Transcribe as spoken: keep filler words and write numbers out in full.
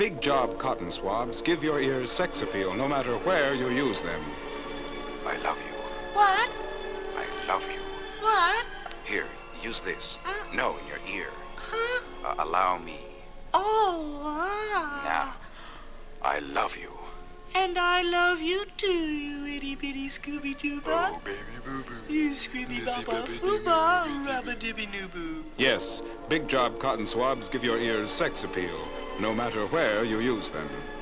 Big Job cotton swabs give your ears sex appeal no matter where you use them. I love you. What? I love you. What? Here, use this. Huh? No, in your ear. Huh? Uh, allow me. Oh, ah. Now, I love you. And I love you too, you itty bitty Scooby Dooba. Oh, baby boo boo. You Scooby Baba Fooba, Rubba Dibby Noo Boo. Yes, Big Job cotton swabs give your ears sex appeal no matter where you use them.